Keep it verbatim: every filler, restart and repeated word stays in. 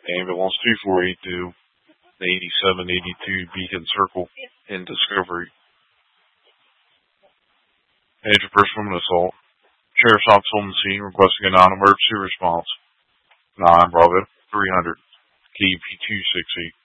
Ambulance two four eight two, eighty-seven eighty-two Beacon Circle in Discovery. Major person with assault. Sheriff's office on the scene requesting a non-emergency response. nine Bravo three hundred, K P two six eight.